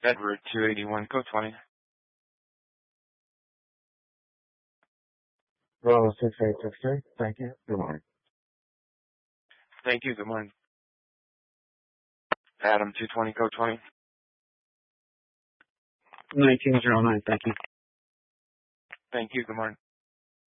Edward 281, code 20. Bravo 6863. Thank you. Good morning. Thank you. Good morning. Adam 220, code 20. 1909. Thank you. Thank you. Good morning.